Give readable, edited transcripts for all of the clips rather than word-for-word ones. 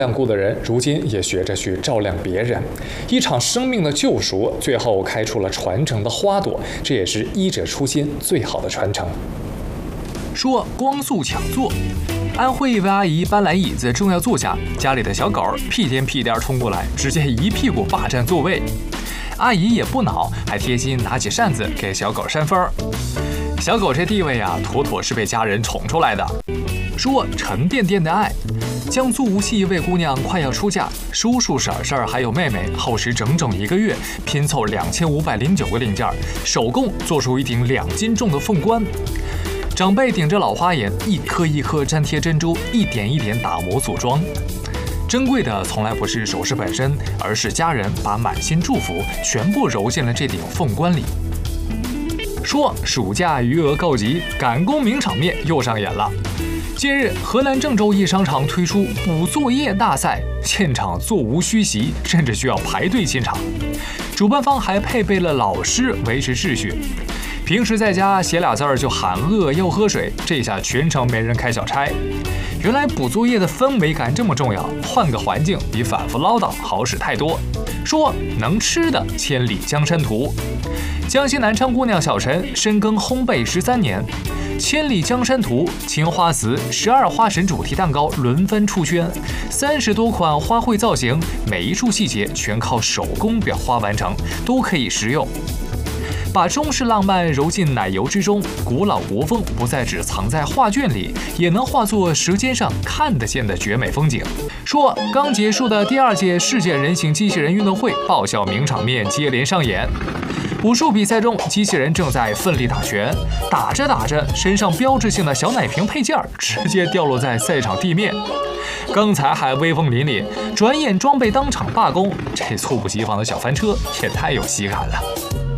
亮过的人，如今也学着去照亮别人。一场生命的救赎，最后开出了传承的花朵，这也是医者初心最好的传承。 说光速抢座。安徽一位阿姨搬来椅子，正要坐下，家里的小狗屁颠屁颠冲过来，直接一屁股霸占座位。阿姨也不恼，还贴心拿起扇子给小狗扇风。小狗这地位啊，妥妥是被家人宠出来的。说沉甸甸的爱。江苏无锡一位姑娘快要出嫁，叔叔婶婶还有妹妹耗时整整1个月，拼凑2509个零件，手工做出一顶2斤重的凤冠。长辈顶着老花眼，一颗一颗粘贴珍珠，一点一点打磨组装。珍贵的从来不是首饰本身，而是家人把满心祝福全部揉进了这顶凤冠里。说暑假余额告急，赶工名场面又上演了。近日，河南郑州一商场推出补作业大赛，现场座无虚席，甚至需要排队进场。主办方还配备了老师维持秩序。平时在家写俩字儿就喊饿又喝水，这下全程没人开小差。原来补作业的氛围感这么重要，换个环境比反复唠叨好使太多。说能吃的千里江山图。江西南昌姑娘小陈深耕烘焙13年，千里江山图、青花瓷、12花神主题蛋糕轮番出圈，30多款花卉造型，每一处细节全靠手工裱花完成，都可以食用。把中式浪漫揉进奶油之中，古老国风不再只藏在画卷里，也能化作舌尖上看得见的绝美风景。说刚结束的第2届世界人形机器人运动会，爆笑名场面接连上演。武术比赛中，机器人正在奋力打拳，打着打着，身上标志性的小奶瓶配件直接掉落在赛场地面。刚才还威风凛凛，转眼装备当场罢工，这猝不及防的小翻车也太有喜感了。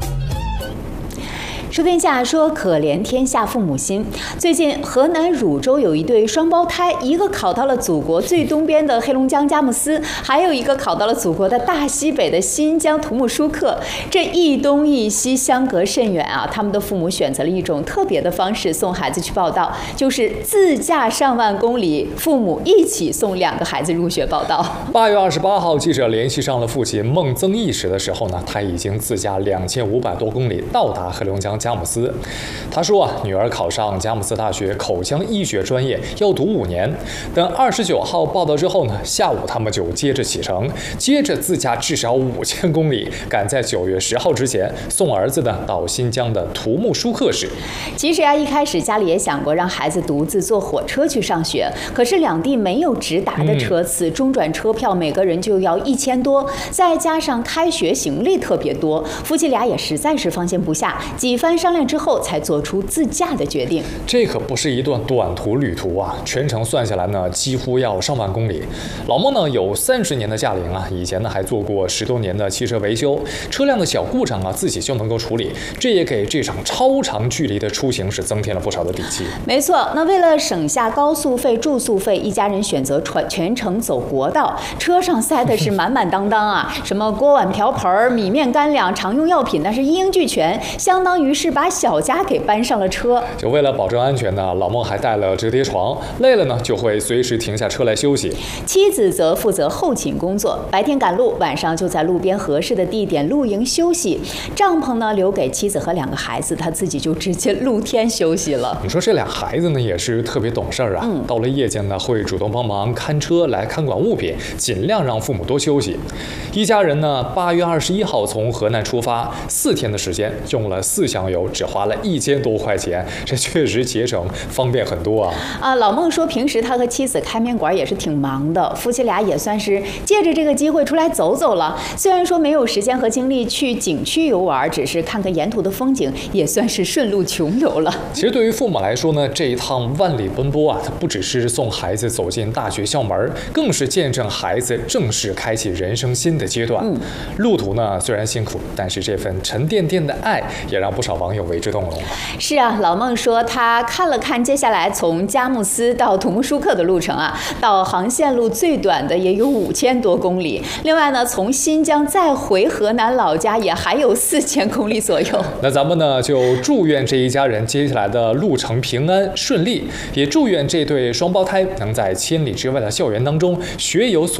说天下说可怜天下父母心。最近河南汝州有一对双胞胎，一个考到了祖国最东边的黑龙江佳木斯，还有一个考到了祖国的大西北的新疆土木舒克。这一东一西相隔甚远啊！他们的父母选择了一种特别的方式送孩子去报到，就是自驾上万公里，父母一起送2个孩子入学报到。 8月28号，记者联系上了父亲孟增义时的时候呢，他已经自驾2500多公里到达黑龙江佳木斯。他说女儿考上佳木斯大学口腔医学专业要读5年。等29号报到之后呢，下午他们就接着启程，接着自驾至少5000公里，赶在9月10号之前送儿子呢到新疆的土木舒克市。 其实一开始家里也想过让孩子独自坐火车去上学，可是两地没有直达的车次，中转车票每个人就要1000多，再加上开学行李特别多，夫妻俩也实在是放心不下，几番商量之后才做出自驾的决定。 这可不是一段短途旅途啊，全程算下来呢，几乎要上万公里。老孟呢有30年的驾龄啊，以前呢还做过10多年的汽车维修，车辆的小故障啊自己就能够处理，这也给这场超长距离的出行是增添了不少的底气。 没错，那为了省下高速费、住宿费，一家人选择全程走国道，车上塞的是满满当当啊，什么锅碗瓢盆、米面干粮、常用药品，那是一应俱全，相当于是把小家给搬上了车。 就为了保证安全呢，老孟还带了折叠床，累了呢就会随时停下车来休息。 妻子则负责后勤工作，白天赶路，晚上就在路边合适的地点露营休息。帐篷呢留给妻子和2个孩子，他自己就直接露天休息了。 你说这俩孩子呢也是特别懂事儿啊，到了夜间呢会主动帮忙看车来看管物品，尽量让父母多休息。一家人呢8月21号从河南出发，4天的时间，用了4箱油，只花了1000多块钱，这确实节省方便很多啊。 老孟说平时他和妻子开面馆也是挺忙的，夫妻俩也算是借着这个机会出来走走了。虽然说没有时间和精力去景区游玩，只是看看沿途的风景，也算是顺路穷游了。 其实对于父母来说呢，这一趟万里奔波啊，它不只是送孩子走进大学校门，更是见证孩子正式开启人生新的阶段。路途呢虽然辛苦，但是这份沉甸甸的爱也让不少网友为之动容。 是啊，老孟说他看了看接下来从佳木斯到土木舒克的路程啊，导航线路最短的也有5000多公里，另外呢从新疆再回河南老家也还有4000公里左右。 那咱们呢就祝愿这一家人接下来的路程平安顺利，也祝愿这对双胞胎能在千里之外的校园当中学有所